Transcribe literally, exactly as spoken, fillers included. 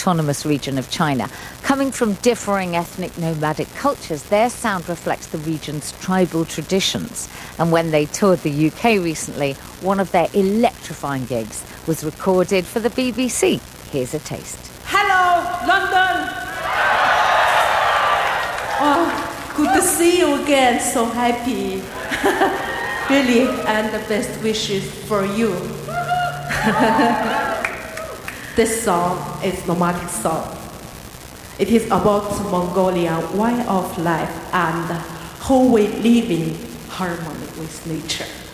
autonomous region of China. Coming from differing ethnic nomadic cultures, their sound reflects the region's tribal traditions. And when they toured the U K recently, one of their electrifying gigs was recorded for the B B C. Here's a taste. Hello, London! Oh, good to see you again. So happy. Really, and the best wishes for you. This song is nomadic song. It is about Mongolian way of life and how we live in harmony with nature.